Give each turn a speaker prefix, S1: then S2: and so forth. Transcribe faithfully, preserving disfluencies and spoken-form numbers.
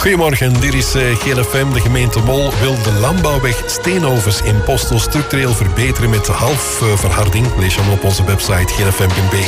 S1: Goedemorgen, dit is uh, G L F M. De gemeente Mol wil de landbouwweg Steenovens in Postel structureel verbeteren met halfverharding. Uh, Lees je allemaal op onze website g l f m punt b e.